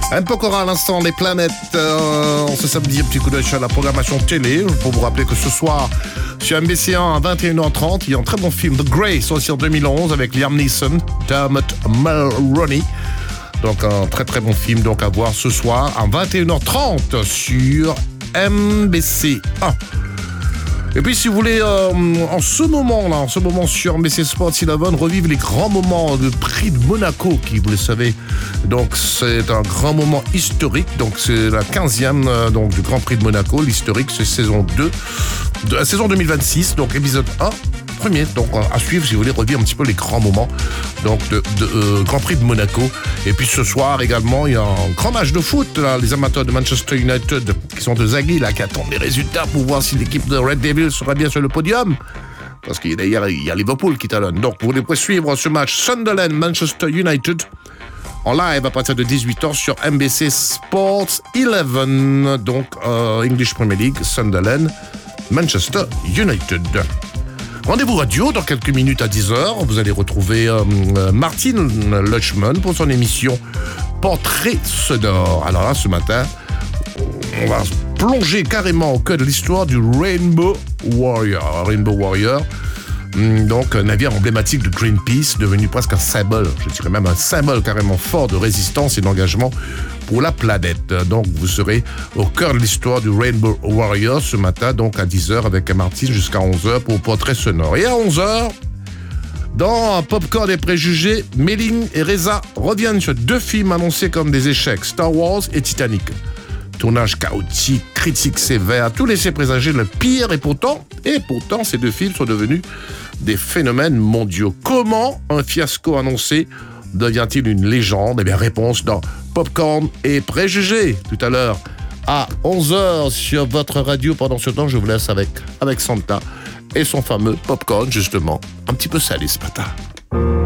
Un peu encore à l'instant, les planètes. On se samedi, un petit coup d'œil sur la programmation télé. Pour vous rappeler que ce soir, sur MBC1 à 21h30, il y a un très bon film, The Grey, sorti en 2011 avec Liam Neeson, Dermot Mulroney. Donc un très très bon film donc à voir ce soir à 21h30 sur MBC1. Et puis si vous voulez en ce moment sur MBC Sports 11 revivre les grands moments de prix de Monaco qui, vous le savez, donc c'est un grand moment historique. Donc c'est la 15e donc du Grand Prix de Monaco, l'historique, c'est saison 2 de la saison 2026, donc épisode 1 premier, donc à suivre si vous voulez revivre un petit peu les grands moments donc de Grand Prix de Monaco. Et puis ce soir également il y a un grand match de foot là, les amateurs de Manchester United qui sont de Zaghi là, qui attendent les résultats pour voir si l'équipe de Red Devils sera bien sur le podium, parce qu'il y a Liverpool qui talonne. Donc vous pouvez suivre ce match Sunderland Manchester United en live à partir de 18h sur MBC Sports 11, donc English Premier League, Sunderland Manchester United. Rendez-vous radio dans quelques minutes à 10h. Vous allez retrouver Martin Lutchman pour son émission Portrait sonore. Alors là, ce matin, on va plonger carrément au cœur de l'histoire du Rainbow Warrior. Rainbow Warrior, donc un navire emblématique de Greenpeace, devenu presque un symbole, je dirais même un symbole carrément fort de résistance et d'engagement pour la planète. Donc vous serez au cœur de l'histoire du Rainbow Warrior ce matin, donc à 10h avec Martine jusqu'à 11h pour Portrait sonore. Et à 11h, dans Popcorn et Préjugés, Méline et Reza reviennent sur deux films annoncés comme des échecs, Star Wars et Titanic. Tournage chaotique, critique sévère, tout laissait présager le pire et pourtant, ces deux films sont devenus des phénomènes mondiaux. Comment un fiasco annoncé devient-il une légende? Eh bien, réponse dans Popcorn et Préjugés, tout à l'heure à 11h sur votre radio. Pendant ce temps, je vous laisse avec Santa et son fameux Popcorn, justement, un petit peu salé ce matin.